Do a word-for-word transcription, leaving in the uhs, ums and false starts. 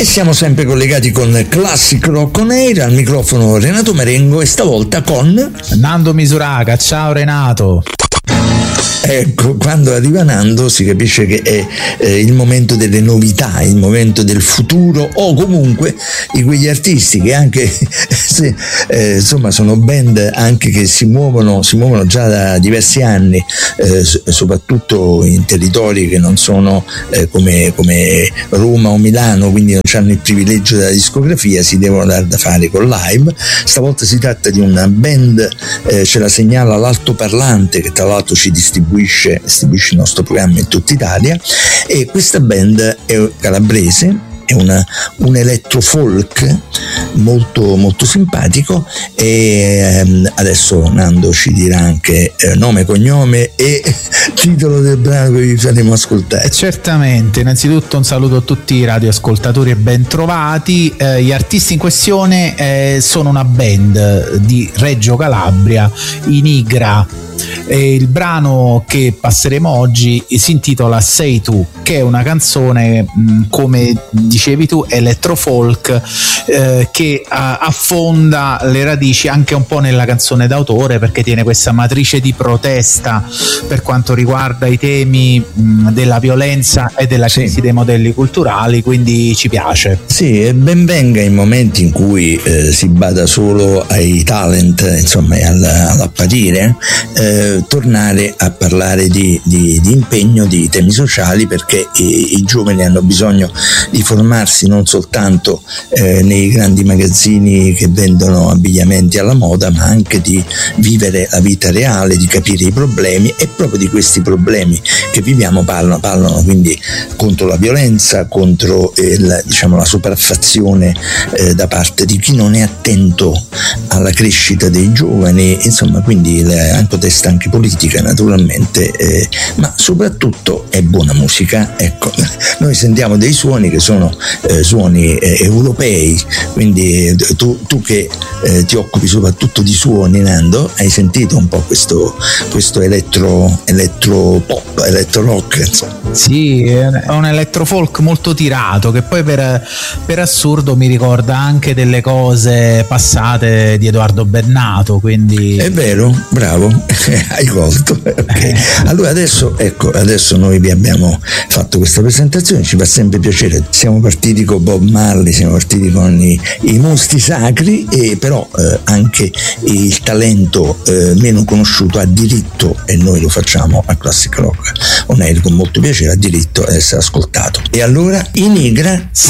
E siamo sempre collegati con Classic Rock On Air, al microfono Renato Marengo e stavolta con Nando Misuraga. Ciao Renato. Ecco, quando arriva Nando si capisce che è eh, il momento delle novità, il momento del futuro, o comunque di quegli artisti che anche se eh, insomma sono band anche che si muovono si muovono già da diversi anni, eh, soprattutto in territori che non sono eh, come, come Roma o Milano, quindi non hanno il privilegio della discografia, si devono dare da fare con live. Stavolta si tratta di una band, eh, ce la segnala l'Altoparlante, che tra l'altro ci distribuisce distribuisce il nostro programma in tutta Italia, e questa band è calabrese, è una, un elettrofolk molto molto simpatico, e ehm, adesso Nando ci dirà anche eh, nome, cognome e titolo del brano che vi faremo ascoltare. Certamente, innanzitutto un saluto a tutti i radioascoltatori e ben trovati. Eh, gli artisti in questione eh, sono una band di Reggio Calabria, i Nigra. E il brano che passeremo oggi si intitola Sei tu, che è una canzone, mh, come dicevi tu, elettrofolk, eh, che a, affonda le radici anche un po' nella canzone d'autore, perché tiene questa matrice di protesta per quanto riguarda i temi mh, della violenza e della crisi sì. dei modelli culturali, quindi ci piace. Sì, e ben venga in momenti in cui eh, si bada solo ai talent, insomma, all'apparire, eh, tornare a parlare di, di, di impegno, di temi sociali, perché i, i giovani hanno bisogno di formarsi non soltanto eh, nei grandi magazzini che vendono abbigliamenti alla moda, ma anche di vivere la vita reale, di capire i problemi, e proprio di questi problemi che viviamo parlano, parlano quindi contro la violenza, contro il, diciamo, la sopraffazione eh, da parte di chi non è attento alla crescita dei giovani, insomma, quindi le, anche testa anche politica naturalmente, eh, ma soprattutto è buona musica. Ecco, noi sentiamo dei suoni che sono eh, suoni eh, europei, quindi eh, tu, tu che eh, ti occupi soprattutto di suoni, Nando, hai sentito un po' questo, questo elettro, elettro pop, elettro rock, insomma. Sì, è un elettrofolk molto tirato, che poi per, per assurdo mi ricorda anche delle cose passate di Edoardo Bennato, quindi è vero, bravo. Hai colto. Okay. Allora adesso, ecco, adesso noi vi abbiamo fatto questa presentazione, ci fa sempre piacere. Siamo partiti con Bob Marley, siamo partiti con i, i mostri sacri, e però eh, anche il talento eh, meno conosciuto ha diritto, e noi lo facciamo a Classic Rock On Air con molto piacere, ha diritto a essere ascoltato. E allora i Nigra,